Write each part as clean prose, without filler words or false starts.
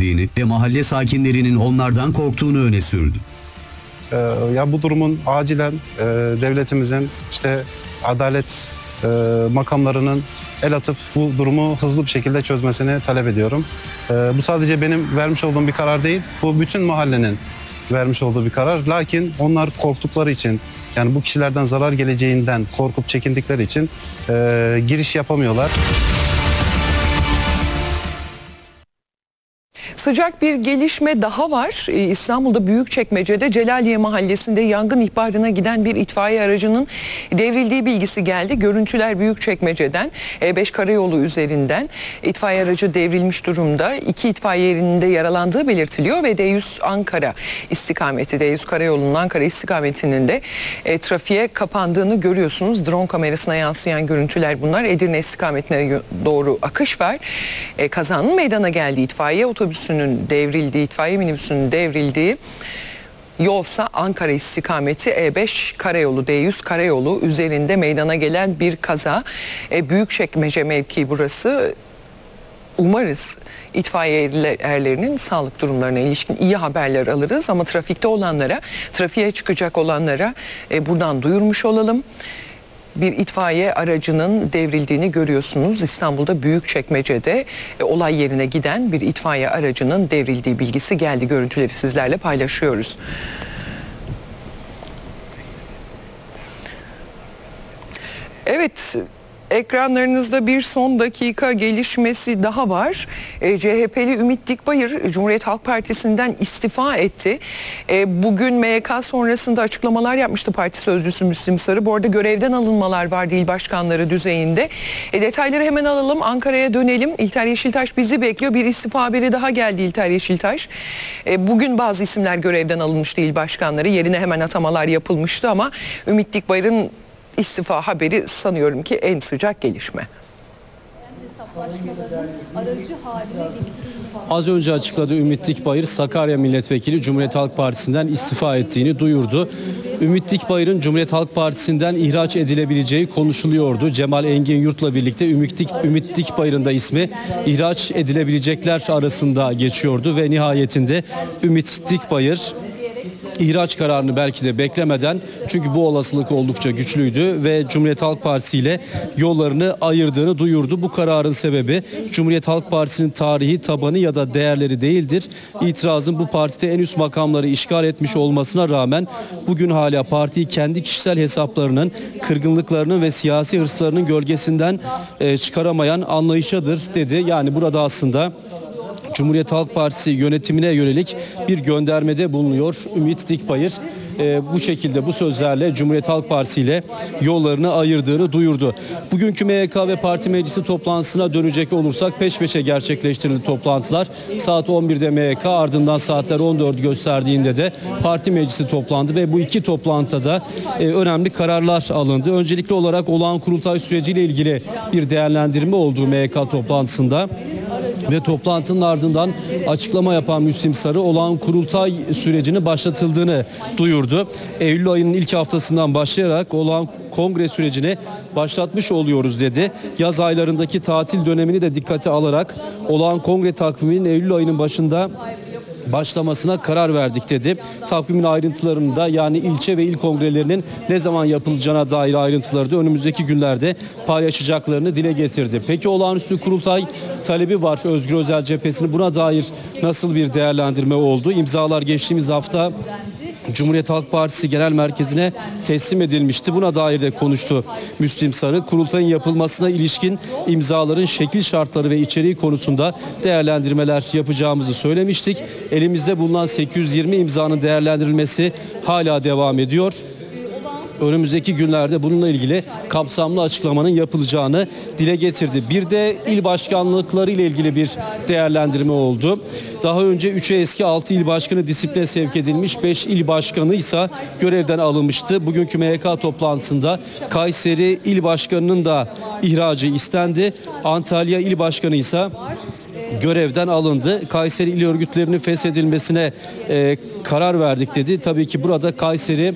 verdiğini ve mahalle sakinlerinin onlardan korktuğunu öne sürdü. Ya bu durumun acilen devletimizin adalet makamlarının el atıp bu durumu hızlı bir şekilde çözmesini talep ediyorum. Bu sadece benim vermiş olduğum bir karar değil, bu bütün mahallenin vermiş olduğu bir karar. Lakin onlar korktukları için, yani bu kişilerden zarar geleceğinden korkup çekindikleri için giriş yapamıyorlar. Sıcak bir gelişme daha var. İstanbul'da Büyükçekmece'de Celaliye Mahallesi'nde yangın ihbarına giden bir itfaiye aracının devrildiği bilgisi geldi. Görüntüler Büyükçekmece'den, E5 karayolu üzerinden itfaiye aracı devrilmiş durumda. 2 itfaiye yerinde yaralandığı belirtiliyor ve D100 Ankara istikameti, D100 karayolunun Ankara istikametinin de trafiğe kapandığını görüyorsunuz. Drone kamerasına yansıyan görüntüler bunlar. Edirne istikametine doğru akış var. Kazanın meydana geldiği, itfaiye otobüsünün devrildiği, itfaiye minibüsünün devrildiği yolsa Ankara istikameti E5 karayolu, D100 karayolu üzerinde meydana gelen bir kaza. Büyükçekmece mevkii burası. Umarız itfaiye erlerinin sağlık durumlarına ilişkin iyi haberler alırız ama trafikte olanlara, trafiğe çıkacak olanlara buradan duyurmuş olalım. Bir itfaiye aracının devrildiğini görüyorsunuz. İstanbul'da Büyükçekmece'de olay yerine giden bir itfaiye aracının devrildiği bilgisi geldi. Görüntüleri sizlerle paylaşıyoruz. Evet, ekranlarınızda bir son dakika gelişmesi daha var. CHP'li Ümit Dikbayır Cumhuriyet Halk Partisi'nden istifa etti. Bugün MYK sonrasında açıklamalar yapmıştı parti sözcüsü Müslim Sarı. Bu arada görevden alınmalar vardı il başkanları düzeyinde. Detayları hemen alalım. Ankara'ya dönelim. İlter Yeşiltaş bizi bekliyor. Bir istifa haberi daha geldi İlter Yeşiltaş. Bugün bazı isimler görevden alınmıştı il başkanları. Yerine hemen atamalar yapılmıştı ama Ümit Dikbayır'ın İstifa haberi sanıyorum ki en sıcak gelişme. Az önce açıkladığı Ümit Dikbayır, Sakarya Milletvekili Cumhuriyet Halk Partisi'nden istifa ettiğini duyurdu. Ümit Dikbayır'ın Cumhuriyet Halk Partisi'nden ihraç edilebileceği konuşuluyordu. Cemal Engin Yurt'la birlikte Ümit Dikbayır'ın da ismi ihraç edilebilecekler arasında geçiyordu ve nihayetinde Ümit Dikbayır İhraç kararını belki de beklemeden, çünkü bu olasılık oldukça güçlüydü ve Cumhuriyet Halk Partisi ile yollarını ayırdığını duyurdu. Bu kararın sebebi Cumhuriyet Halk Partisi'nin tarihi, tabanı ya da değerleri değildir. İtirazın bu partide en üst makamları işgal etmiş olmasına rağmen bugün hala partiyi kendi kişisel hesaplarının, kırgınlıklarının ve siyasi hırslarının gölgesinden çıkaramayan anlayışadır dedi. Yani burada aslında Cumhuriyet Halk Partisi yönetimine yönelik bir göndermede bulunuyor Ümit Dikbayır. Bu şekilde, bu sözlerle Cumhuriyet Halk Partisi ile yollarını ayırdığını duyurdu. Bugünkü MYK ve parti meclisi toplantısına dönecek olursak peş peşe gerçekleştirildi toplantılar. Saat 11'de MYK, ardından saatler 14 gösterdiğinde de parti meclisi toplandı ve bu iki toplantıda da önemli kararlar alındı. Öncelikli olarak olağan kurultay süreciyle ilgili bir değerlendirme olduğu MYK toplantısında. Ve toplantının ardından açıklama yapan Müslim Sarı olağan kurultay sürecinin başlatıldığını duyurdu. Eylül ayının ilk haftasından başlayarak olağan kongre sürecini başlatmış oluyoruz dedi. Yaz aylarındaki tatil dönemini de dikkate alarak olağan kongre takviminin Eylül ayının başında başlamasına karar verdik dedi. Takvimin ayrıntılarını da, yani ilçe ve il kongrelerinin ne zaman yapılacağına dair ayrıntıları da önümüzdeki günlerde paylaşacaklarını dile getirdi. Peki olağanüstü kurultay talebi var Özgür Özel cephesini, buna dair nasıl bir değerlendirme oldu? İmzalar geçtiğimiz hafta Cumhuriyet Halk Partisi Genel Merkezi'ne teslim edilmişti. Buna dair de konuştu Müslim Sarı. Kurultayın yapılmasına ilişkin imzaların şekil, şartları ve içeriği konusunda değerlendirmeler yapacağımızı söylemiştik. Elimizde bulunan 820 imzanın değerlendirilmesi hala devam ediyor. Önümüzdeki günlerde bununla ilgili kapsamlı açıklamanın yapılacağını dile getirdi. Bir de il başkanlıkları ile ilgili bir değerlendirme oldu. Daha önce 3'e eski 6 il başkanı disipline sevk edilmiş, 5 il başkanı ise görevden alınmıştı. Bugünkü MYK toplantısında Kayseri il başkanının da ihracı istendi. Antalya il başkanı ise görevden alındı. Kayseri il örgütlerinin feshedilmesine karar verdik dedi. Tabii ki burada Kayseri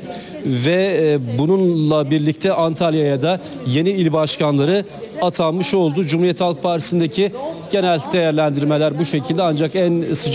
ve bununla birlikte Antalya'ya da yeni il başkanları atanmış oldu. Cumhuriyet Halk Partisi'ndeki genel değerlendirmeler bu şekilde, ancak en sıcak